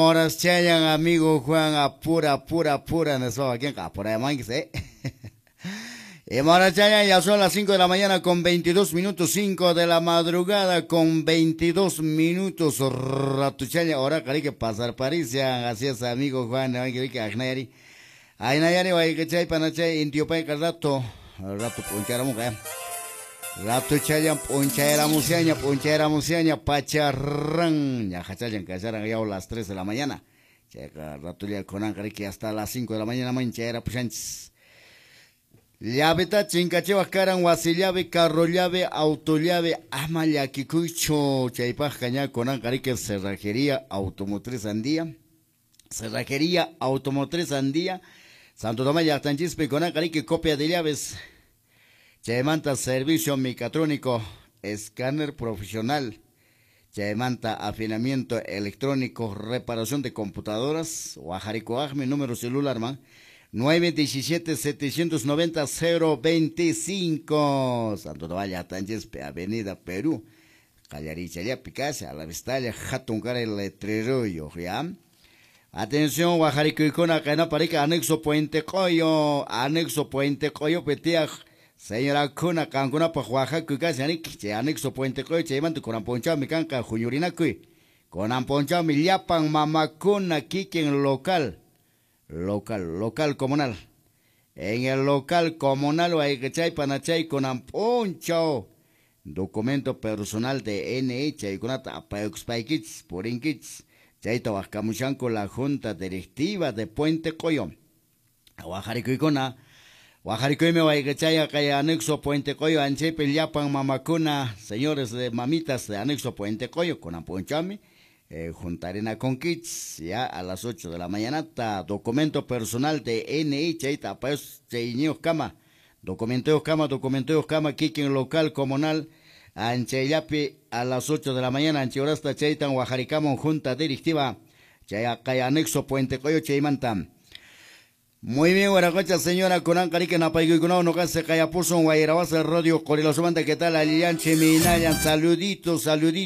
Horas chayan amigo Juan apura no aquí apura mangues Horas chayan ya son las 5 de la mañana con 22 minutos 5 de la madrugada con 22 minutos rato chayan ahora cari que pasar París ya así es amigo Juan que agneri ay nayari vai que chay panachay intio pay rato punchara mujer rato chayan punchera musiaña pacharran ya hachayan cacharan ya las 3 de la mañana checa rato ya conan que hasta las 5 de la mañana manchera puchanchis llave ta chincachewa karan wasillave carro llave auto llave amaya kikucho chaypaj caña conan que cerrajería automotriz andía Santo Tomás Yactanchispe conan que copia de llaves Chaymanta servicio mecatrónico, escáner profesional. Chaymanta afinamiento electrónico, reparación de computadoras. Oaxaco Ajme, número celular, man. 917-790-025. Santo Tomás Yactanchispe, Avenida Perú. Callaricha, ya Picasa, a la Vistalla, Jatuncar el letrero, ya. Atención, Oaxaco y Cona, Cana Pareca, anexo Puente Coyo, Petia. Señora Kuna Cancuna pa Oaxaca casi anexo Puente Coy Chaymanto con Amponchao mi canca Juñurina Cuy con Amponchao mi llapan mamacuna Kiken local comunal en el local comunal hay que chay panachay con Amponchao documento personal de NH y con Apauxpaikits Purinkits Chayto Huascamuchan con la junta directiva de Puente Coyo Oaxaca y Cona Oaxaca me va a echar acá anexo Puente Coyo, anchepe yapan mamacuna, señores de mamitas de anexo Puente Coyo, con Amponchami, juntarena con kits, ya a las 8 de la mañana, documento personal de NH, pues, cheinios cama, documento cama, kikin local comunal, ancheyapi a las 8 de la mañana, ancheorasta cheitan, Oaxaricamon, junta directiva, acá anexo Puente Coyo, cheimantam. Muy bien, buenas noches, señora Conan Carique Napaigo y Conao, no canse Cayapuso, Guairabasa, Radio Corilo Subanda, ¿qué tal? Alianche Minayan, saluditos.